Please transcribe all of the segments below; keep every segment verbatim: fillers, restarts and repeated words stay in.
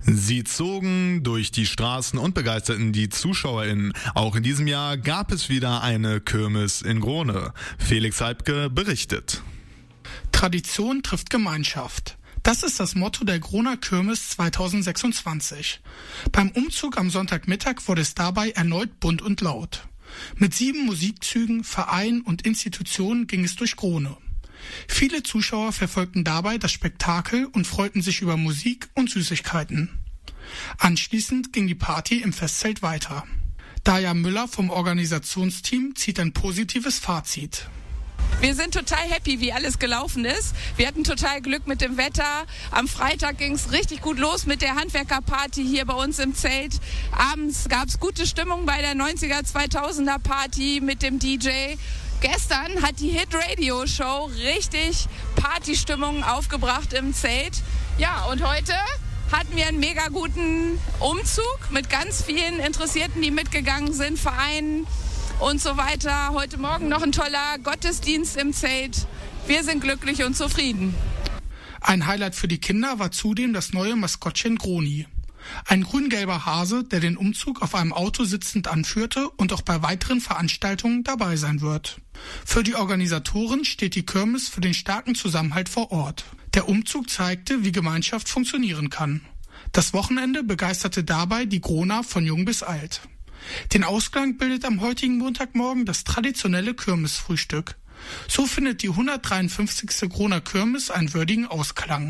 Sie zogen durch die Straßen und begeisterten die ZuschauerInnen. Auch in diesem Jahr gab es wieder eine Kirmes in Grone. Felix Heibke berichtet. Tradition trifft Gemeinschaft. Das ist das Motto der Groner Kirmes zweitausendsechsundzwanzig. Beim Umzug am Sonntagmittag wurde es dabei erneut bunt und laut. Mit sieben Musikzügen, Vereinen und Institutionen ging es durch Grone. Viele Zuschauer verfolgten dabei das Spektakel und freuten sich über Musik und Süßigkeiten. Anschließend ging die Party im Festzelt weiter. Daja Müller vom Organisationsteam zieht ein positives Fazit. Wir sind total happy, wie alles gelaufen ist. Wir hatten total Glück mit dem Wetter. Am Freitag ging es richtig gut los mit der Handwerkerparty hier bei uns im Zelt. Abends gab es gute Stimmung bei der neunziger zweitausender Party mit dem D J. Gestern hat die Hit Radio Show richtig Partystimmung aufgebracht im Zelt. Ja, und heute hatten wir einen mega guten Umzug mit ganz vielen Interessierten, die mitgegangen sind, Vereinen und so weiter. Heute Morgen noch ein toller Gottesdienst im Zelt. Wir sind glücklich und zufrieden. Ein Highlight für die Kinder war zudem das neue Maskottchen Groni. Ein grün-gelber Hase, der den Umzug auf einem Auto sitzend anführte und auch bei weiteren Veranstaltungen dabei sein wird. Für die Organisatoren steht die Kirmes für den starken Zusammenhalt vor Ort. Der Umzug zeigte, wie Gemeinschaft funktionieren kann. Das Wochenende begeisterte dabei die Groner von jung bis alt. Den Ausklang bildet am heutigen Montagmorgen das traditionelle Kirmesfrühstück. So findet die hundertdreiundfünfzigste Groner Kirmes einen würdigen Ausklang.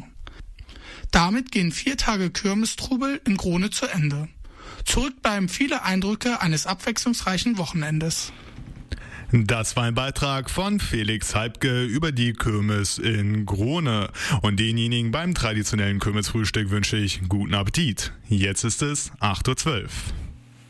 Damit gehen vier Tage Kirmestrubel in Grone zu Ende. Zurück bleiben viele Eindrücke eines abwechslungsreichen Wochenendes. Das war ein Beitrag von Felix Heibke über die Kirmes in Grone. Und denjenigen beim traditionellen Kirmesfrühstück wünsche ich guten Appetit. Jetzt ist es acht Uhr zwölf.